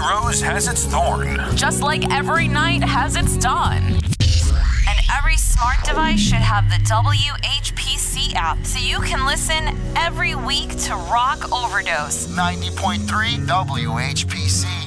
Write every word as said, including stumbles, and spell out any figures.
rose has its thorn. Just like every night has its dawn. And every smart device should have the W H P C app so you can listen every week to Rock Overdose. ninety point three W H P C.